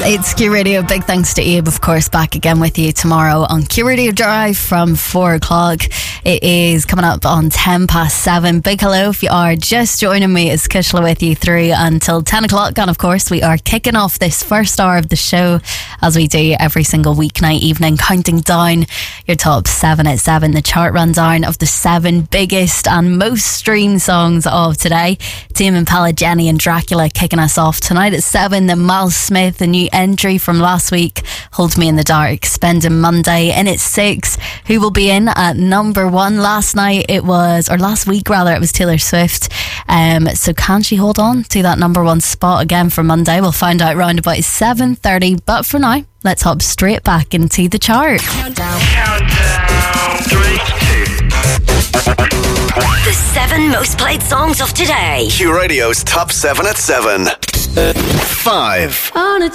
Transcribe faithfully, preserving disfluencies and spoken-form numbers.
It's Q Radio. Big thanks to Abe, of course, back again with you tomorrow on Q Radio Drive from four o'clock. It is coming up on ten past seven. Big hello if you are just joining me. It's Kishla with you through until ten o'clock. And of course, we are kicking off this first hour of the show, as we do every single weeknight evening, counting down your top seven at seven. The chart rundown of the seven biggest and most streamed songs of today. Tame Impala, Jenny and Dracula kicking us off tonight at seven. Then Miles Smith, the new entry from last week, Hold Me in the Dark, spending Monday in at six. Who will be in at number one? Last night it was, or last week rather, it was Taylor Swift. Um, so can she hold on to that number one spot again for Monday? We'll find out round about seven thirty. But for now, let's hop straight back into the chart. Countdown. Countdown. Three, two. The seven most played songs of today. Q Radio's top seven at seven. Five. On a